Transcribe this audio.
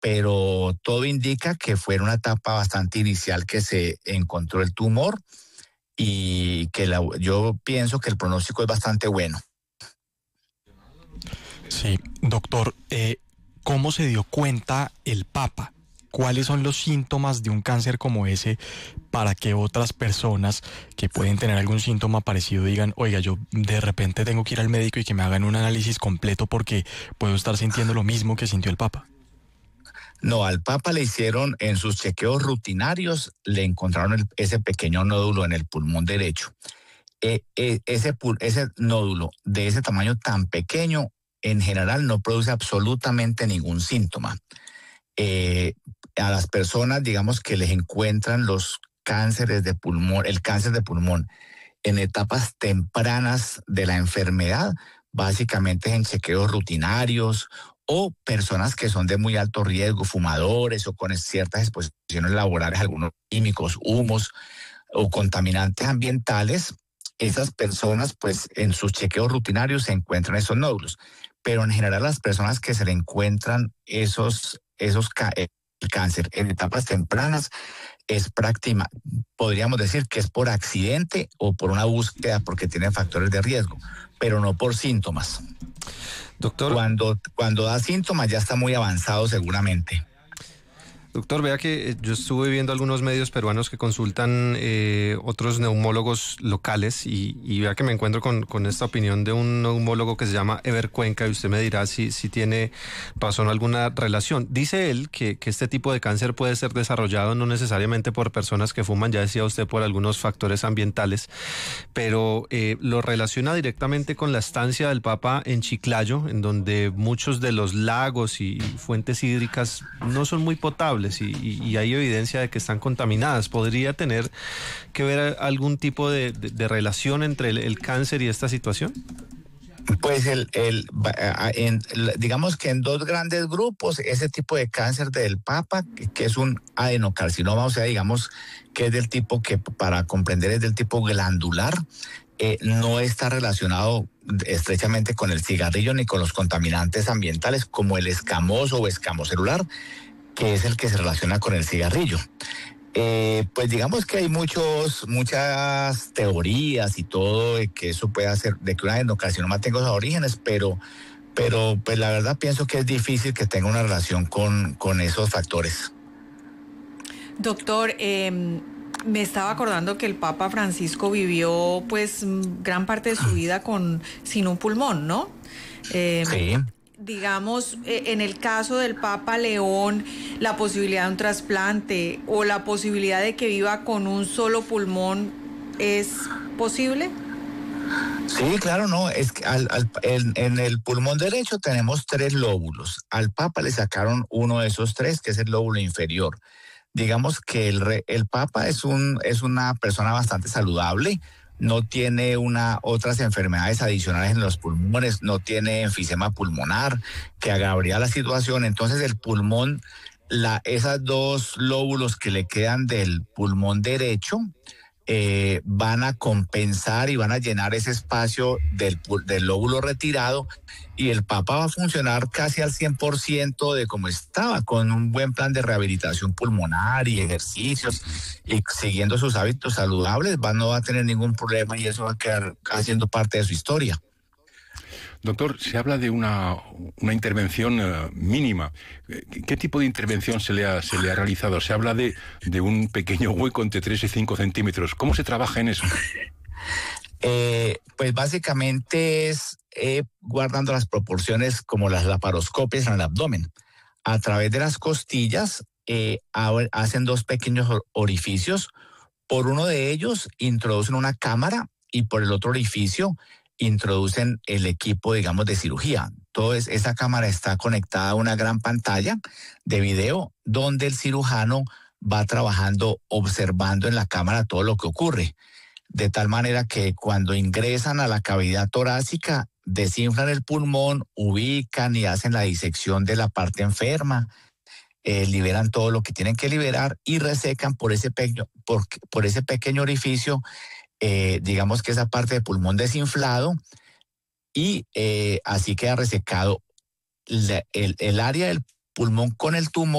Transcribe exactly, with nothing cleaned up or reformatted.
pero todo indica que fue en una etapa bastante inicial que se encontró el tumor y que la, yo pienso que el pronóstico es bastante bueno. Sí, doctor, eh, ¿cómo se dio cuenta el Papa? ¿Cuáles son los síntomas de un cáncer como ese para que otras personas que pueden tener algún síntoma parecido digan, oiga, yo de repente tengo que ir al médico y que me hagan un análisis completo porque puedo estar sintiendo lo mismo que sintió el Papa? No, al Papa le hicieron en sus chequeos rutinarios, le encontraron el, ese pequeño nódulo en el pulmón derecho. Eh, eh, ese, ese nódulo de ese tamaño tan pequeño en general no produce absolutamente ningún síntoma. Eh, a las personas, digamos, que les encuentran los cánceres de pulmón, el cáncer de pulmón en etapas tempranas de la enfermedad, básicamente en chequeos rutinarios o personas que son de muy alto riesgo, fumadores o con ciertas exposiciones laborales, algunos químicos, humos o contaminantes ambientales, esas personas pues en sus chequeos rutinarios se encuentran esos nódulos. Pero en general las personas que se le encuentran esos, esos el cáncer en etapas tempranas es práctica, podríamos decir que es por accidente o por una búsqueda porque tienen factores de riesgo, pero no por síntomas. Doctor, cuando, cuando da síntomas ya está muy avanzado seguramente. Doctor, vea que yo estuve viendo algunos medios peruanos que consultan eh, otros neumólogos locales y, y vea que me encuentro con, con esta opinión de un neumólogo que se llama Ever Cuenca y usted me dirá si, si tiene razón alguna relación. Dice él que, que este tipo de cáncer puede ser desarrollado no necesariamente por personas que fuman, ya decía usted, por algunos factores ambientales, pero eh, lo relaciona directamente con la estancia del Papa en Chiclayo, en donde muchos de los lagos y fuentes hídricas no son muy potables. Y, y, y hay evidencia de que están contaminadas. ¿Podría tener que ver algún tipo de, de, de relación entre el, el cáncer y esta situación? Pues el, el, en, digamos que en dos grandes grupos, ese tipo de cáncer del Papa, que, que es un adenocarcinoma, o sea, digamos que es del tipo que, para comprender, es del tipo glandular, eh, no está relacionado estrechamente con el cigarrillo ni con los contaminantes ambientales como el escamoso o escamocelular, que es el que se relaciona con el cigarrillo. Eh, pues digamos que hay muchos, muchas teorías y todo de que eso puede hacer, de que una adenocarcinoma tenga esos orígenes, pero, pero pues la verdad pienso que es difícil que tenga una relación con, con esos factores. Doctor, eh, me estaba acordando que el Papa Francisco vivió pues gran parte de su vida con, sin un pulmón, ¿no? Eh, sí. Digamos, en el caso del Papa León, la posibilidad de un trasplante o la posibilidad de que viva con un solo pulmón, ¿es posible? Sí, claro, no, es que al, al, en, en el pulmón derecho tenemos tres lóbulos. Al Papa le sacaron uno de esos tres, que es el lóbulo inferior. Digamos que el, re, el Papa es, un, es una persona bastante saludable, no tiene una, otras enfermedades adicionales en los pulmones, no tiene enfisema pulmonar que agravaría la situación. Entonces el pulmón, la, esas dos lóbulos que le quedan del pulmón derecho eh, van a compensar y van a llenar ese espacio del, del lóbulo retirado y el Papa va a funcionar casi al cien por ciento de como estaba, con un buen plan de rehabilitación pulmonar y ejercicios y siguiendo sus hábitos saludables, va, no va a tener ningún problema y eso va a quedar haciendo parte de su historia. Doctor, se habla de una, una intervención uh, mínima. ¿Qué, ¿Qué tipo de intervención se le ha, se le ha realizado? Se habla de, de un pequeño hueco entre tres y cinco centímetros. ¿Cómo se trabaja en eso? Eh, pues básicamente es eh, guardando las proporciones como las laparoscopias en el abdomen. A través de las costillas eh, hacen dos pequeños orificios. Por uno de ellos introducen una cámara y por el otro orificio introducen el equipo, digamos, de cirugía. Entonces, esa cámara está conectada a una gran pantalla de video donde el cirujano va trabajando, observando en la cámara todo lo que ocurre. De tal manera que cuando ingresan a la cavidad torácica, desinflan el pulmón, ubican y hacen la disección de la parte enferma, eh, liberan todo lo que tienen que liberar y resecan por ese, pequeño, por, por ese pequeño orificio, eh, digamos que esa parte de pulmón desinflado, y eh, así queda resecado la, el, el área del pulmón con el tumor